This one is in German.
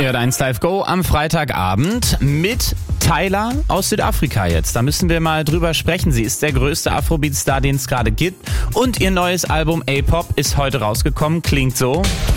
RT1 Live Go am Freitagabend mit Tyla aus Südafrika jetzt. Da müssen wir mal drüber sprechen. Sie ist der größte Afrobeat-Star, den es gerade gibt. Und ihr neues Album A-Pop ist heute rausgekommen. Klingt so.